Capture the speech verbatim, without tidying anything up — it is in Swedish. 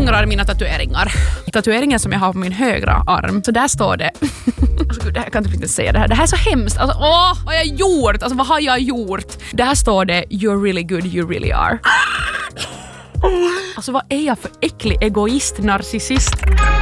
ångrar mina tatueringar. Tatueringen som jag har på min högra arm, så där står det alltså, gud, jag kan inte säga det här. Det här är så hemskt. Alltså, åh, vad har jag gjort? Alltså, vad har jag gjort? Där står det you're really good, you really are. Alltså, vad är jag för äcklig egoist, narcissist?